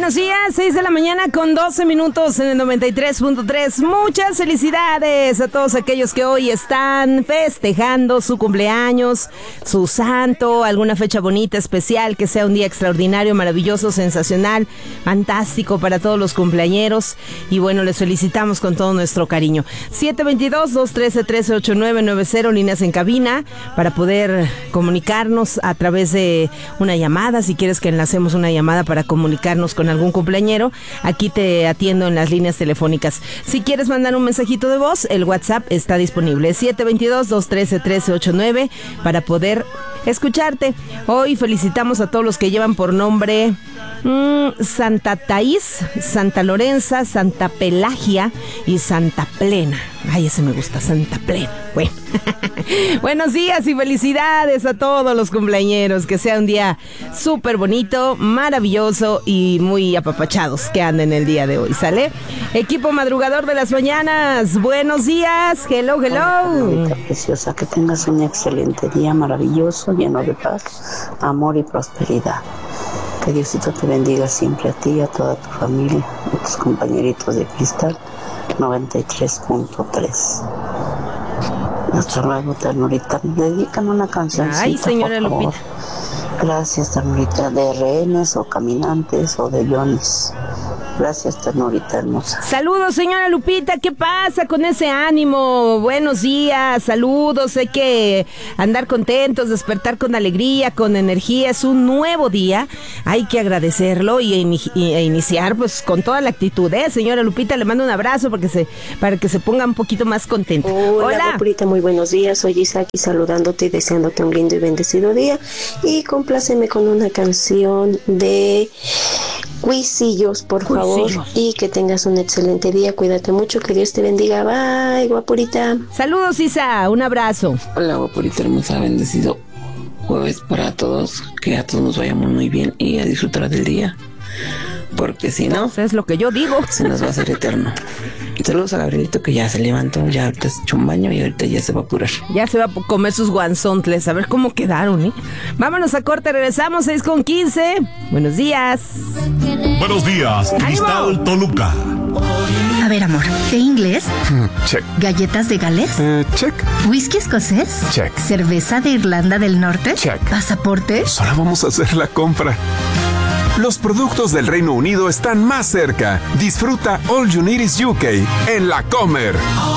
buenos días, 6 de la mañana con 12 minutos en el 93.3. Muchas felicidades a todos aquellos que hoy están festejando su cumpleaños, su santo, alguna fecha bonita, especial, que sea un día extraordinario, maravilloso, sensacional, fantástico para todos los cumpleañeros. Y bueno, les felicitamos con todo nuestro cariño. 722-213-138990, líneas en cabina para poder comunicarnos a través de una llamada. Si quieres que enlacemos una llamada para comunicarnos con algún cumpleañero, aquí te atiendo en las líneas telefónicas. Si quieres mandar un mensajito de voz, el WhatsApp está disponible, 722-213-1389, para poder escucharte. Hoy felicitamos a todos los que llevan por nombre Santa Taís, Santa Lorenza, Santa Pelagia y Santa Plena. Ay, ese me gusta, Santa Plena. Bueno. Buenos días y felicidades a todos los cumpleañeros. Que sea un día súper bonito, maravilloso y muy apapachados que anden el día de hoy, ¿sale? Equipo madrugador de las mañanas, buenos días. Hello, hello. Hola, preciosa, que tengas un excelente día, maravilloso, lleno de paz, amor y prosperidad. Que Diosito te bendiga siempre a ti y a toda tu familia, a tus compañeritos de Cristal 93.3. Hasta luego, ternurita. Dedícame una cancioncita. Ay, señora por favor. Lupita. Gracias, ternurita, de rehenes o caminantes o de Yonis. Gracias, ternurita hermosa. Saludos, señora Lupita, ¿qué pasa con ese ánimo? Buenos días, saludos, hay que andar contentos, despertar con alegría, con energía, es un nuevo día, hay que agradecerlo y iniciar pues con toda la actitud, señora Lupita, le mando un abrazo para que se ponga un poquito más contento. Hola, Purita, muy buenos días, soy Isaki saludándote y deseándote un lindo y bendecido día, y compláceme con una canción de Cuisillos, por favor, y que tengas un excelente día, cuídate mucho, que Dios te bendiga, bye, guapurita. Saludos, Isa, un abrazo. Hola, guapurita hermosa, bendecido jueves para todos, que a todos nos vayamos muy bien y a disfrutar del día, porque si no, es lo que yo digo, se nos va a hacer eterno. Saludos a Gabrielito, que ya se levantó, ya ahorita se echó un baño y ahorita ya se va a apurar. Ya se va a comer sus guanzontles, a ver cómo quedaron, ¿eh? Vámonos a corte, regresamos, 6:15. Buenos días. Buenos días, Cristal Toluca. A ver, amor, ¿de inglés? Check. ¿Galletas de Gales? Check. ¿Whisky escocés? Check. ¿Cerveza de Irlanda del Norte? Check. ¿Pasaporte? Solo vamos a hacer la compra. Los productos del Reino Unido están más cerca. Disfruta All You Need Is UK en La Comer.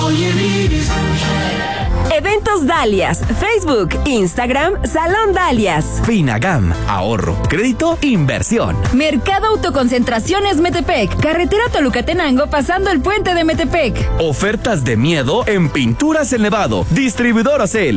Eventos Dalias, Facebook, Instagram, Salón Dalias. Finagam, ahorro, crédito, inversión. Mercado Autoconcentraciones Metepec, carretera Toluca-Tenango pasando el puente de Metepec. Ofertas de miedo en Pinturas El Nevado. Distribuidor Ocel,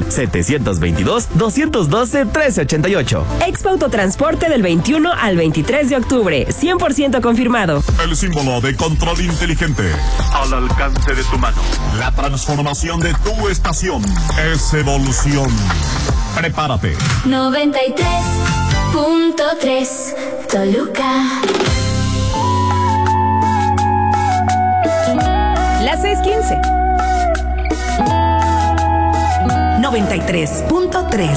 722-212-1388. Expo Autotransporte del 21 al 23 de octubre, 100% confirmado. El símbolo de control inteligente al alcance de tu mano. La transformación de tu estación es evolución. Prepárate. 93.3 Toluca. Las 6:15. 93.3